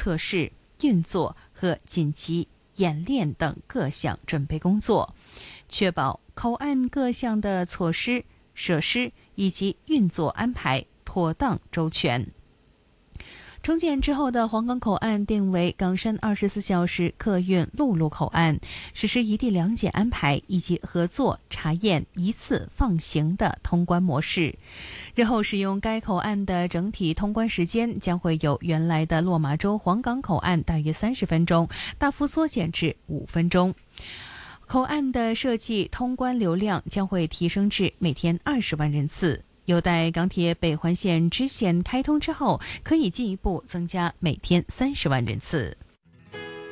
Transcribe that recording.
测试、运作和紧急演练等各项准备工作，确保口岸各项的措施、设施以及运作安排妥当周全。重建之后的皇岗口岸定为港深24小时客运陆路口岸，实施一地两检安排以及合作查验一次放行的通关模式。日后使用该口岸的整体通关时间将会由原来的落马洲皇岗口岸大约30分钟，大幅缩减至5分钟。口岸的设计通关流量将会提升至每天20万人次。有待港铁北环线支线开通之后，可以进一步增加每天30万人次。